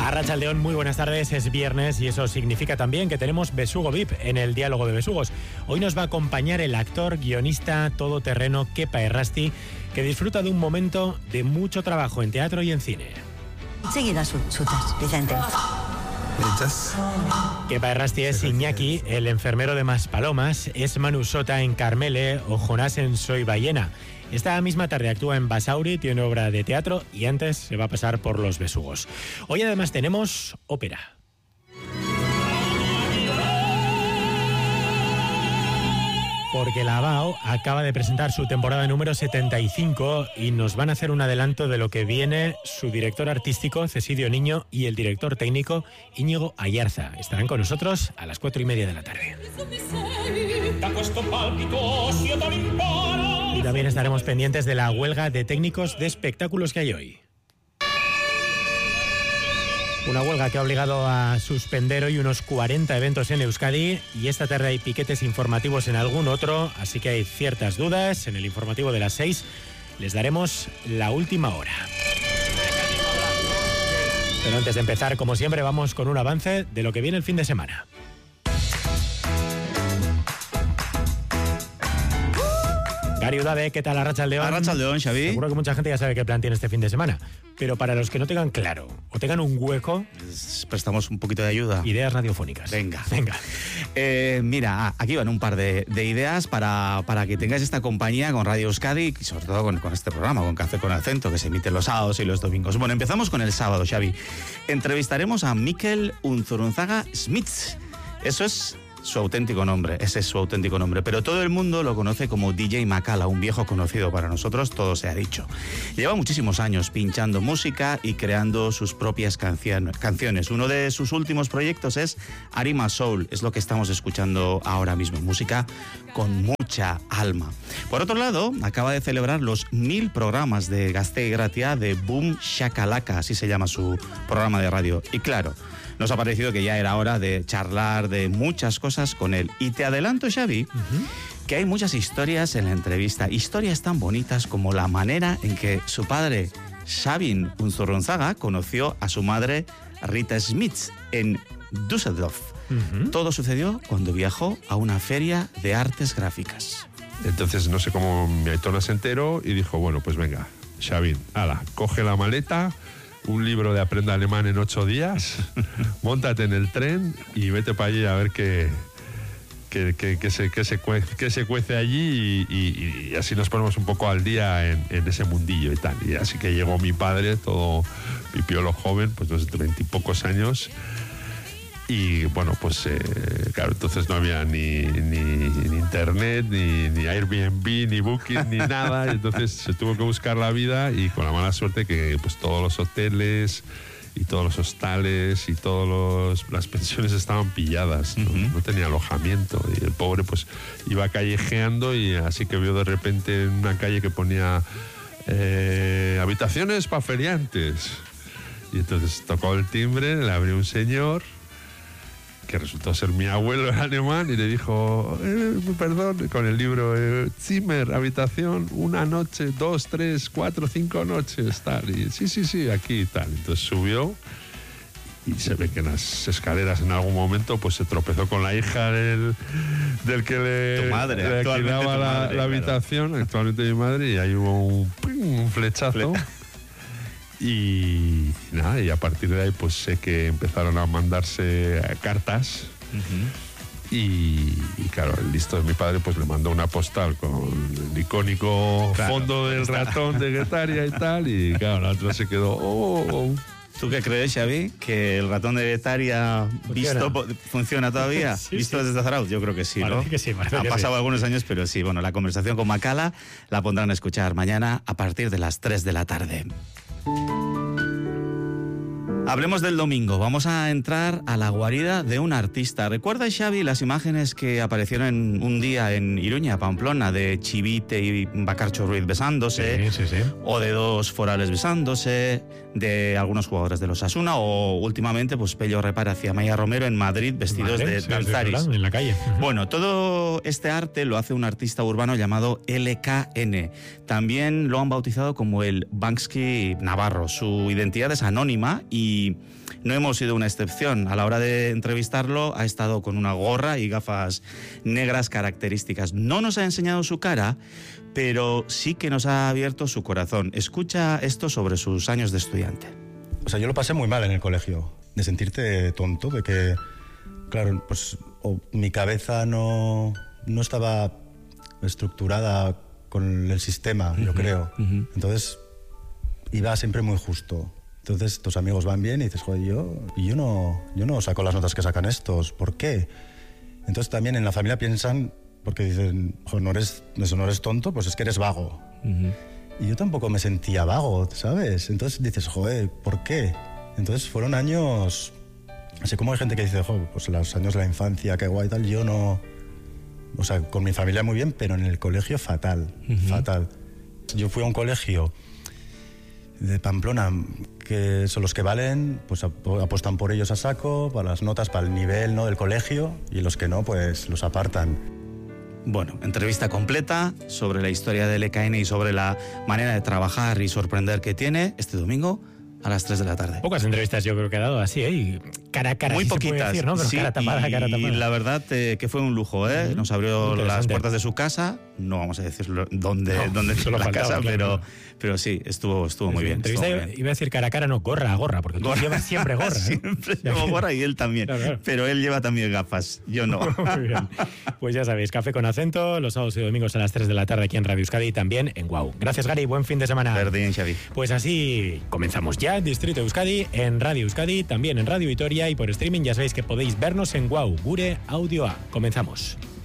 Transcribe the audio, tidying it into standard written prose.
Arratsaldeón, muy buenas tardes, es viernes y eso significa también que tenemos Besugo VIP en el Diálogo de Besugos. Hoy nos va a acompañar el actor, guionista, todoterreno Kepa Errasti, que disfruta de un momento de mucho trabajo en teatro y en cine. Enseguida chutas, Vicente. Kepa Errasti es Iñaki, el enfermero de Maspalomas, es Manu Sota en Carmele o Jonás en Soy Ballena. Esta misma tarde actúa en Basauri, tiene obra de teatro y antes se va a pasar por los Besugos. Hoy además tenemos ópera. Porque la ABAO acaba de presentar su temporada número 75 y nos van a hacer un adelanto de lo que viene su director artístico, Cesidio Niño, y el director técnico, Íñigo Ayarza. Estarán con nosotros a las 4:30 de la tarde. Y también estaremos pendientes de la huelga de técnicos de espectáculos que hay hoy. Una huelga que ha obligado a suspender hoy unos 40 eventos en Euskadi y esta tarde hay piquetes informativos en algún otro, así que hay ciertas dudas. En el informativo de las 6 les daremos la última hora. Pero antes de empezar, como siempre, vamos con un avance de lo que viene el fin de semana. Gary Udave, ¿qué tal? Arratsaldeón. Arratsaldeón, Xavi. Seguro que mucha gente ya sabe qué plan tiene este fin de semana. Pero para los que no tengan claro o tengan un hueco, prestamos un poquito de ayuda. Ideas radiofónicas. Venga. Mira, aquí van un par de ideas para que tengáis esta compañía con Radio Euskadi y sobre todo con este programa, con Café con Acento, que se emite los sábados y los domingos. Bueno, empezamos con el sábado, Xavi. Entrevistaremos a Mikel Unzurunzaga Smits. Eso es su auténtico nombre, ese es su auténtico nombre, pero todo el mundo lo conoce como DJ Macala, un viejo conocido para nosotros, todo se ha dicho. Lleva muchísimos años pinchando música y creando sus propias canciones. Uno de sus últimos proyectos es Arima Soul, es lo que estamos escuchando ahora mismo, música con mucha alma. Por otro lado, acaba de celebrar los 1000 programas de Gazte Gratia de Boom Shakalaka, así se llama su programa de radio. Y claro, nos ha parecido que ya era hora de charlar de muchas cosas con él. Y te adelanto, Xavi, que hay muchas historias en la entrevista, historias tan bonitas como la manera en que su padre, Sabin Unzurunzaga, conoció a su madre, Rita Smits, en Düsseldorf. Todo sucedió cuando viajó a una feria de artes gráficas. Entonces, no sé cómo mi Aitona se enteró y dijo, bueno, pues venga, Sabin, ala, coge la maleta, un libro de Aprenda Alemán en 8 días, móntate en el tren y vete para allí a ver qué se cuece allí y así nos ponemos un poco al día en ese mundillo y tal. Y así que llegó mi padre, todo pipiolo joven, pues no sé, 20 y pocos años. Y bueno, pues claro, entonces no había ni internet, ni Airbnb, ni Booking, ni nada. Y entonces se tuvo que buscar la vida y con la mala suerte que pues todos los hoteles y todos los hostales y las pensiones estaban pilladas. No tenía alojamiento y el pobre pues iba callejeando y así que vio de repente en una calle que ponía habitaciones para feriantes. Y entonces tocó el timbre, le abrió un señor que resultó ser mi abuelo en alemán y le dijo, perdón, con el libro, Zimmer, habitación, 1 noche, 2, 3, 4, 5 noches, tal. Y sí, aquí, tal. Entonces subió y se ve que en las escaleras en algún momento pues se tropezó con la hija del que le alquilaba la habitación, actualmente mi madre, y ahí hubo un flechazo. Y nada, y a partir de ahí pues sé que empezaron a mandarse cartas y claro, el listo de mi padre pues le mandó una postal con el icónico fondo del ratón de Guetaria y tal, y claro, la otra se quedó ¿Tú qué crees, Xavi? ¿Que el ratón de Guetaria funciona todavía? Sí, ¿Visto sí. desde Zarauz? Yo creo que sí, Parece ¿no? que sí, Han pasado algunos años, pero sí. Bueno, la conversación con Macala la pondrán a escuchar mañana a partir de las 3 de la tarde. Hablemos del domingo. Vamos a entrar a la guarida de un artista. ¿Recuerda, Xavi, las imágenes que aparecieron un día en Iruña, Pamplona, de Chivite y Bacarcho Ruiz besándose? Sí. O de dos forales besándose, de algunos jugadores de los Osasuna, o últimamente, pues Pello Repara hacia Maya Romero en Madrid vestidos de danzaris. En la calle. Bueno, todo este arte lo hace un artista urbano llamado LKN. También lo han bautizado como el Banksy Navarro. Su identidad es anónima y y no hemos sido una excepción. A la hora de entrevistarlo ha estado con una gorra y gafas negras características. No nos ha enseñado su cara, pero sí que nos ha abierto su corazón. Escucha esto sobre sus años de estudiante. O sea, yo lo pasé muy mal en el colegio, de sentirte tonto, de que, claro, pues mi cabeza no estaba estructurada con el sistema, yo creo. Entonces, iba siempre muy justo. Entonces, tus amigos van bien y dices, joder, yo no saco las notas que sacan estos, ¿por qué? Entonces, también en la familia piensan, porque dicen, joder, no eres tonto, pues es que eres vago. Y yo tampoco me sentía vago, ¿sabes? Entonces dices, joder, ¿por qué? Entonces fueron años... Así como hay gente que dice, joder, pues los años de la infancia, qué guay y tal, yo no... O sea, con mi familia muy bien, pero en el colegio fatal, fatal. Yo fui a un colegio de Pamplona, que son los que valen, pues apuestan por ellos a saco, para las notas, para el nivel, ¿no?, del colegio, y los que no, pues los apartan. Bueno, entrevista completa sobre la historia del EKN y sobre la manera de trabajar y sorprender que tiene este domingo a las 3 de la tarde. Pocas entrevistas yo creo que ha dado así, ¿eh? Y cara a cara. Muy poquitas, decir, ¿no? Pero sí, cara tapada, cara tapada. Y la verdad que fue un lujo, ¿eh? Nos abrió las puertas de su casa, no vamos a decir dónde solo la faltaba, casa, claro. pero sí, estuvo muy bien. Entrevista, iba a decir cara a cara, no, gorra a gorra, porque tú llevas siempre gorra. Siempre llevo gorra y él también, claro. Pero él lleva también gafas, yo no. Muy bien. Pues ya sabéis, Café con Acento, los sábados y domingos a las 3 de la tarde aquí en Radio Euskadi y también en Guau. Gracias, Gary, buen fin de semana. Perdín, Xavi. Pues así comenzamos ya, Distrito Euskadi, en Radio Euskadi, también en Radio Vitoria y por streaming ya sabéis que podéis vernos en Guau, Gure Audioa. Comenzamos.